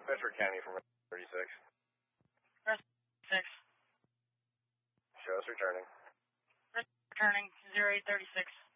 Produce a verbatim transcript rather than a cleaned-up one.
Bedford County from thirty-six. Six. Show us returning. Returning zero eight thirty-six.